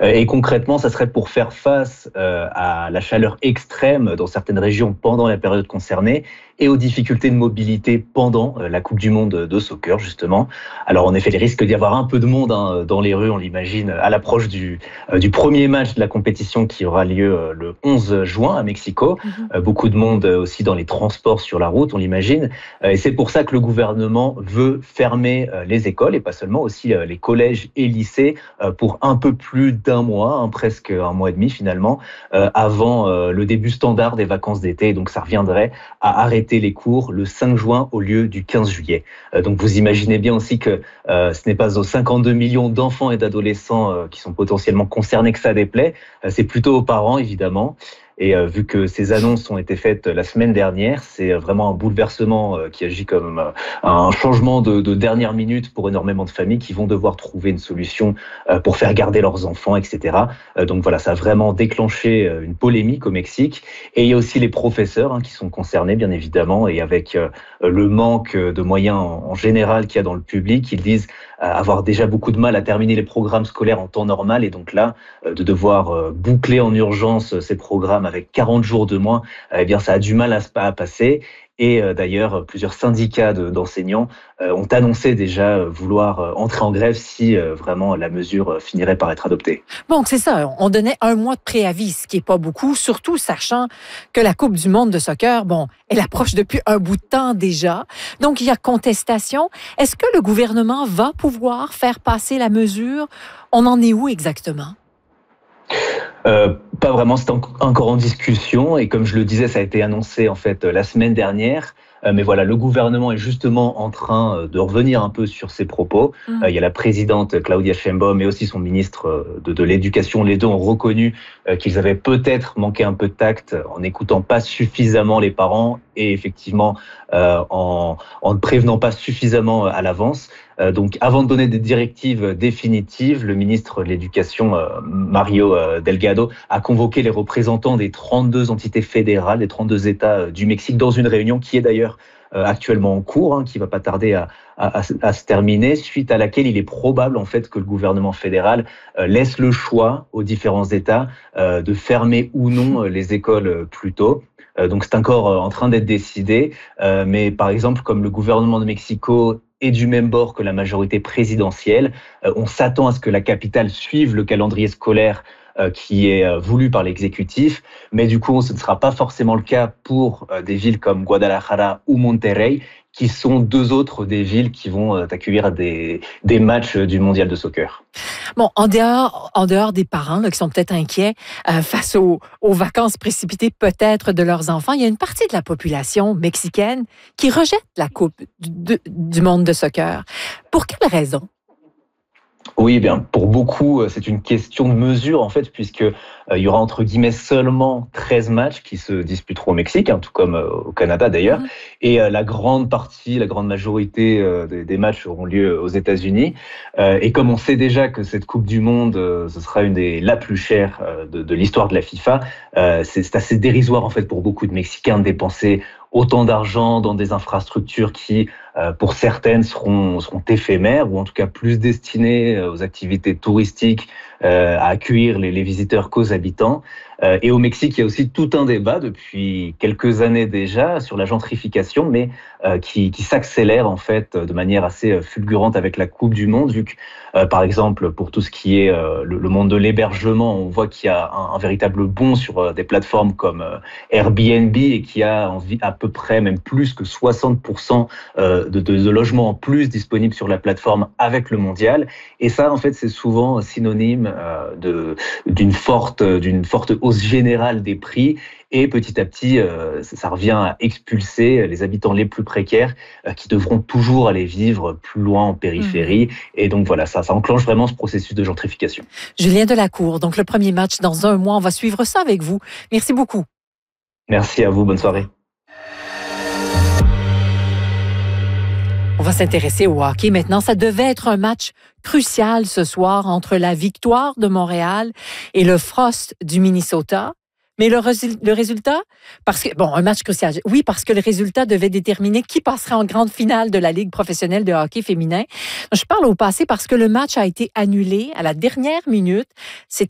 Et concrètement, ça serait pour faire face à la chaleur extrême dans certaines régions pendant la période concernée et aux difficultés de mobilité pendant la Coupe du Monde de soccer, justement. Alors, en effet, il risque d'y avoir un peu de monde dans les rues, on l'imagine, à l'approche du premier match de la compétition qui aura lieu le 11 juin à Mexico. Beaucoup de monde aussi dans les transports sur la route, on l'imagine. Et c'est pour ça que le gouvernement veut fermer les écoles, et pas seulement, aussi les collèges et lycées, pour un peu plus d'un mois, presque un mois et demi finalement, avant le début standard des vacances d'été. Donc ça reviendrait à arrêter les cours le 5 juin au lieu du 15 juillet. Donc vous imaginez bien aussi que ce n'est pas aux 52 millions d'enfants et d'adolescents qui sont potentiellement concernés que ça déplaît, c'est plutôt aux parents évidemment. Et vu que ces annonces ont été faites la semaine dernière, c'est vraiment un bouleversement qui agit comme un changement de dernière minute pour énormément de familles qui vont devoir trouver une solution pour faire garder leurs enfants, etc. Donc voilà, ça a vraiment déclenché une polémique au Mexique. Et il y a aussi les professeurs qui sont concernés, bien évidemment, et avec le manque de moyens en général qu'il y a dans le public, ils disent avoir déjà beaucoup de mal à terminer les programmes scolaires en temps normal, et donc là, de devoir boucler en urgence ces programmes avec 40 jours de moins, eh bien ça a du mal à passer. Et d'ailleurs, plusieurs syndicats d'enseignants ont annoncé déjà vouloir entrer en grève si vraiment la mesure finirait par être adoptée. Bon, c'est ça. On donnait un mois de préavis, ce qui n'est pas beaucoup, surtout sachant que la Coupe du monde de soccer, elle approche depuis un bout de temps déjà. Donc, il y a contestation. Est-ce que le gouvernement va pouvoir faire passer la mesure? On en est où exactement? Pas vraiment, c'est encore en discussion, et comme je le disais, ça a été annoncé en fait la semaine dernière. Mais voilà, le gouvernement est justement en train de revenir un peu sur ses propos. Il y a la présidente Claudia Sheinbaum et aussi son ministre de l'Éducation. Les deux ont reconnu qu'ils avaient peut-être manqué un peu de tact en n'écoutant pas suffisamment les parents et effectivement en ne prévenant pas suffisamment à l'avance. Donc, avant de donner des directives définitives, le ministre de l'Éducation, Mario Delgado, a convoqué les représentants des 32 entités fédérales, des 32 États du Mexique, dans une réunion qui est d'ailleurs actuellement en cours, qui ne va pas tarder à se terminer, suite à laquelle il est probable en fait que le gouvernement fédéral laisse le choix aux différents États de fermer ou non les écoles plus tôt. Donc, c'est encore en train d'être décidé. Mais par exemple, comme le gouvernement de Mexico est du même bord que la majorité présidentielle, on s'attend à ce que la capitale suive le calendrier scolaire qui est voulu par l'exécutif, mais du coup, ce ne sera pas forcément le cas pour des villes comme Guadalajara ou Monterrey, qui sont deux autres des villes qui vont accueillir des matchs du mondial de soccer. Bon, en dehors des parents qui sont peut-être inquiets face aux vacances précipitées peut-être de leurs enfants, il y a une partie de la population mexicaine qui rejette la Coupe du monde de soccer. Pour quelle raison? Oui, bien, pour beaucoup, c'est une question de mesure, en fait, puisque il y aura, entre guillemets, seulement 13 matchs qui se disputeront au Mexique, tout comme au Canada d'ailleurs, et la grande majorité des matchs auront lieu aux États-Unis. Et comme on sait déjà que cette Coupe du Monde, ce sera la plus chère de l'histoire de la FIFA, c'est assez dérisoire, en fait, pour beaucoup de Mexicains de dépenser autant d'argent dans des infrastructures qui, pour certaines, seront éphémères, ou en tout cas plus destinées aux activités touristiques, à accueillir les visiteurs qu'aux habitants. Et au Mexique, il y a aussi tout un débat depuis quelques années déjà sur la gentrification, mais qui s'accélère en fait de manière assez fulgurante avec la Coupe du Monde, vu que, par exemple, pour tout ce qui est le monde de l'hébergement, on voit qu'il y a un véritable bond sur des plateformes comme Airbnb, et qu'il y a à peu près, même plus que 60% de logements en plus disponibles sur la plateforme avec le mondial. Et ça, en fait, c'est souvent synonyme d'une forte hausse générale des prix. Et petit à petit, ça revient à expulser les habitants les plus précaires qui devront toujours aller vivre plus loin en périphérie. Et donc voilà, ça enclenche vraiment ce processus de gentrification. Julien Delacour, donc le premier match dans un mois, on va suivre ça avec vous. Merci beaucoup. Merci à vous, bonne soirée. On va s'intéresser au hockey maintenant. Ça devait être un match crucial ce soir entre la Victoire de Montréal et le Frost du Minnesota. Mais le résultat, un match crucial. Oui, parce que le résultat devait déterminer qui passerait en grande finale de la Ligue professionnelle de hockey féminin. Je parle au passé parce que le match a été annulé à la dernière minute. C'est